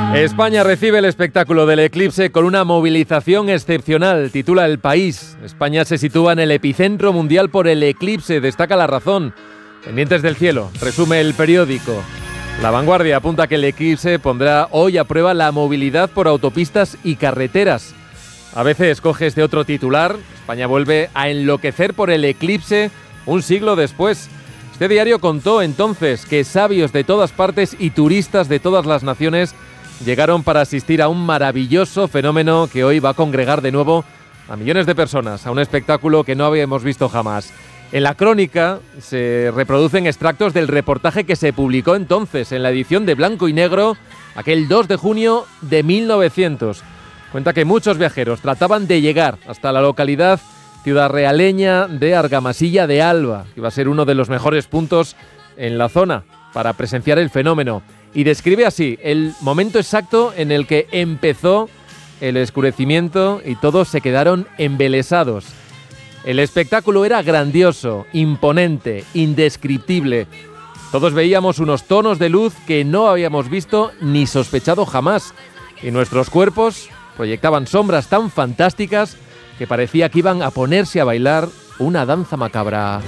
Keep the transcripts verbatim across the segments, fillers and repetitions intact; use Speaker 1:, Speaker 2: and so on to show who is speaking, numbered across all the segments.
Speaker 1: España recibe el espectáculo del eclipse con una movilización excepcional, titula El País. España se sitúa en el epicentro mundial por el eclipse, destaca La Razón. Pendientes del cielo, resume El Periódico. La Vanguardia apunta que el eclipse pondrá hoy a prueba la movilidad por autopistas y carreteras. A veces escoge este otro titular. España vuelve a enloquecer por el eclipse un siglo después. Este diario contó entonces que sabios de todas partes y turistas de todas las naciones llegaron para asistir a un maravilloso fenómeno que hoy va a congregar de nuevo a millones de personas, a un espectáculo que no habíamos visto jamás. En la crónica se reproducen extractos del reportaje que se publicó entonces en la edición de Blanco y Negro, aquel dos de junio de mil novecientos. Cuenta que muchos viajeros trataban de llegar hasta la localidad ciudadrealeña de Argamasilla de Alba, que iba a ser uno de los mejores puntos en la zona para presenciar el fenómeno. Y describe así el momento exacto en el que empezó el oscurecimiento y todos se quedaron embelesados. El espectáculo era grandioso, imponente, indescriptible. Todos veíamos unos tonos de luz que no habíamos visto ni sospechado jamás. Y nuestros cuerpos proyectaban sombras tan fantásticas que parecía que iban a ponerse a bailar una danza macabra.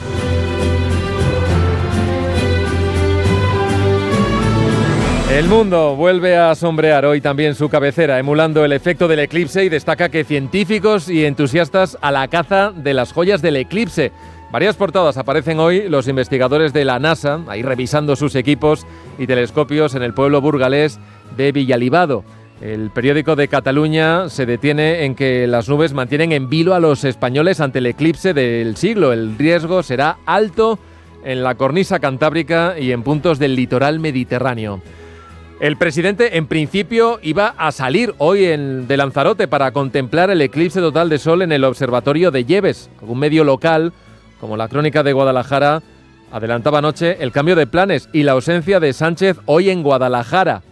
Speaker 1: El Mundo vuelve a sombrear hoy también su cabecera, emulando el efecto del eclipse, y destaca que científicos y entusiastas a la caza de las joyas del eclipse. Varias portadas aparecen hoy los investigadores de la NASA, ahí revisando sus equipos y telescopios en el pueblo burgalés de Villalibado. El periódico de Cataluña se detiene en que las nubes mantienen en vilo a los españoles ante el eclipse del siglo. El riesgo será alto en la cornisa cantábrica y en puntos del litoral mediterráneo. El presidente, en principio, iba a salir hoy en, de Lanzarote para contemplar el eclipse total de sol en el observatorio de Lleves. Algún medio local, como la Crónica de Guadalajara, adelantaba anoche el cambio de planes y la ausencia de Sánchez hoy en Guadalajara.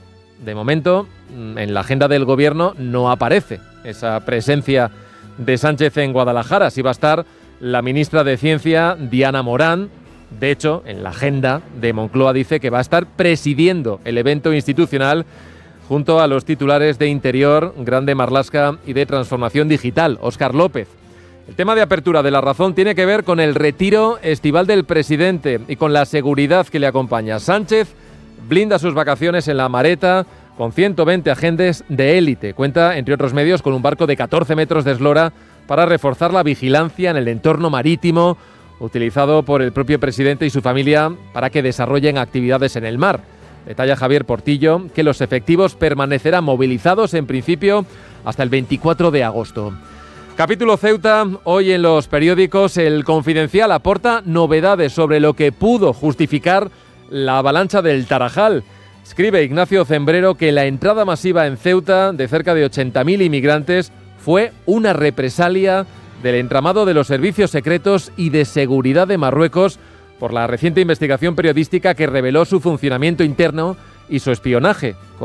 Speaker 1: De momento, en la agenda del gobierno no aparece esa presencia de Sánchez en Guadalajara. Sí va a estar la ministra de Ciencia, Diana Morán. De hecho, en la agenda de Moncloa dice que va a estar presidiendo el evento institucional junto a los titulares de Interior, Grande Marlaska, y de Transformación Digital, Óscar López. El tema de apertura de La Razón tiene que ver con el retiro estival del presidente y con la seguridad que le acompaña. Sánchez blinda sus vacaciones en La Mareta con ciento veinte agentes de élite. Cuenta, entre otros medios, con un barco de catorce metros de eslora para reforzar la vigilancia en el entorno marítimo, utilizado por el propio presidente y su familia para que desarrollen actividades en el mar. Detalla Javier Portillo que los efectivos permanecerán movilizados en principio hasta el veinticuatro de agosto. Capítulo Ceuta, hoy en los periódicos. El Confidencial aporta novedades sobre lo que pudo justificar la avalancha del Tarajal. Escribe Ignacio Cembrero que la entrada masiva en Ceuta de cerca de ochenta mil inmigrantes fue una represalia del entramado de los servicios secretos y de seguridad de Marruecos por la reciente investigación periodística que reveló su funcionamiento interno y su espionaje.